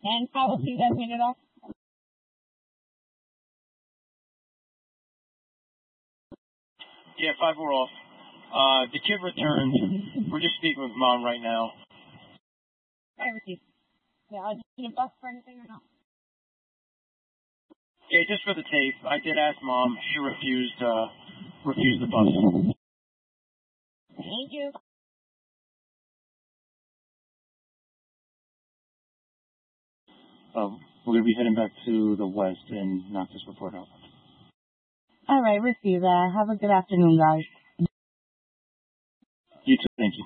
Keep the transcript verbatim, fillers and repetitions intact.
And how will you guys meet it off? Yeah, five four off. Uh, the kid returned. We're just speaking with mom right now. I received. Yeah, I just need a bus for anything or not? Yeah, just for the tape. I did ask mom. She refused, uh, refused the bus. Thank you. Oh, we're going to be heading back to the west and knock this report out. All right, receive that. Have a good afternoon, guys. You too. Thank you.